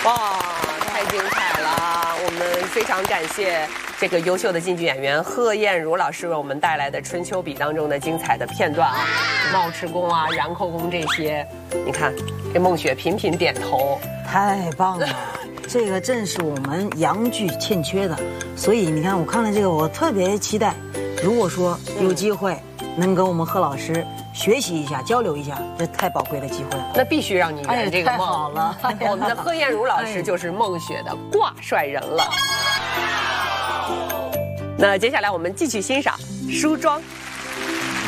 哇，太精彩了！我们非常感谢这个优秀的京剧演员贺艳茹老师为我们带来的《春秋笔》当中的精彩的片段啊，帽翅功啊、然扣功这些，你看，这孟雪频频点头， 太棒了。这个正是我们洋剧欠缺的，所以你看，我看了这个，我特别期待，如果说有机会能跟我们贺老师学习一下、交流一下，这太宝贵的机会了。 那必须让你圆这个梦。 太好了， 我们的贺艳茹老师就是孟雪的挂帅人了。那接下来我们继续欣赏梳妆。